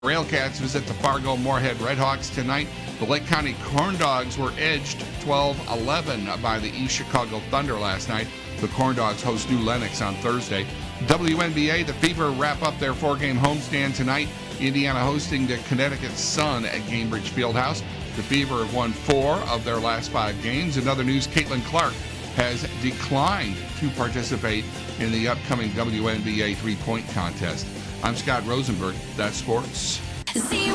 Railcats visit the Fargo Moorhead Redhawks tonight. The Lake County Corn Dogs were edged 12-11 by the East Chicago Thunder last night. The Corn Dogs host New Lenox on Thursday. WNBA, the Fever wrap up their 4-game homestand tonight. Indiana hosting the Connecticut Sun at Gainbridge Fieldhouse. The Fever have won 4 of their last 5 games. In other news, Caitlin Clark has declined to participate in the upcoming WNBA three-point contest. I'm Scott Rosenberg. That's sports.